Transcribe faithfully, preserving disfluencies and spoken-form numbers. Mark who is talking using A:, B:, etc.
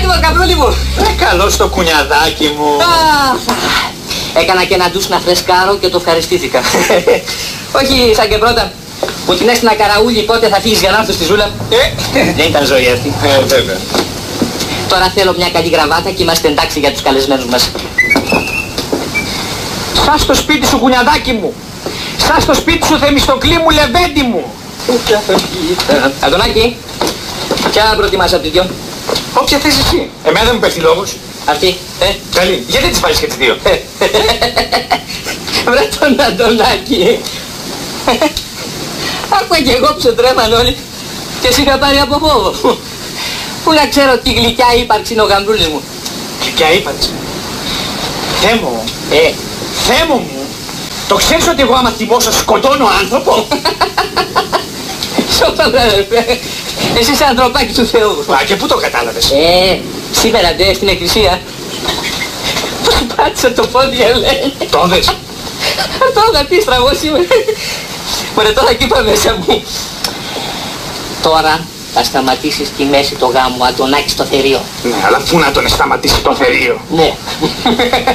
A: Έτοιμος, καπνούλι μου.
B: Ε, καλώς το κουνιαδάκι μου.
A: Α, έκανα και ένα ντους να φρεσκάρω και το ευχαριστήθηκα. Όχι σαν και πρώτα. Που την έστεινα καραούλι πότε θα φύγεις για να έρθω στη ζούλα.
B: Ε,
A: Δεν ήταν ζωή αυτή.
B: ε, βέβαια.
A: Τώρα θέλω μια καλή γραβάτα και είμαστε εντάξει για τους καλεσμένους μας.
B: Σαν στο σπίτι σου κουνιαδάκι μου. Σαν στο σπίτι σου Θεμιστοκλή μου λεβέντη μου.
A: Αντωνάκη, ποια προτιμάς από τις δυο?
B: Όποια θες εσύ. Εμένα δεν μου πέφτει λόγος.
A: Αυτή, ε.
B: Καλή. Γιατί δεν τις βάλεις και τις δύο.
A: Βρε τον Αντωνάκη. Άκουα κι εγώ που σε τρέμαν όλοι και σ' είχα πάρει από φόβο. Πού να ξέρω τι γλυκιά ύπαρξη είναι ο γαμπρούλης μου.
B: Γλυκιά ύπαρξη. Θεέ μου.
A: Ε,
B: Θεέ μου μου. Το ξέρεις ότι εγώ άμα θυμώσω σκοτώνω άνθρωπο.
A: σώπα βρε αδερφέ. Εσύ είσαι ανθρωπάκι του Θεού.
B: Μα και πού το κατάλαβες.
A: Ε, σήμερα ντε στην εκκλησία. Πώς πάτησα το πόδι λέει.
B: Το δες.
A: Τώρα τι στραβός είμαι. Μωρέ τώρα κι είπα μέσα μου. Τώρα θα σταματήσεις στη μέση το γάμο, Αντωνάκη στο θερίο.
B: Ναι, αλλά πού να τον σταματήσει το θερίο.
A: Ναι.